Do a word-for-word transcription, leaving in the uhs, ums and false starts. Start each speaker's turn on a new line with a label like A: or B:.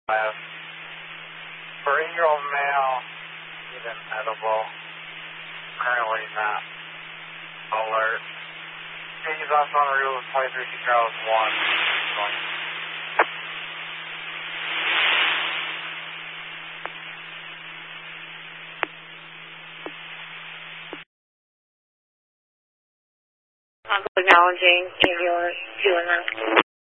A: five. For eight-year-old male, even edible. Currently not alert. He's also on the route with twenty-three Sea Charles one.
B: Acknowledging, yours, two and nine.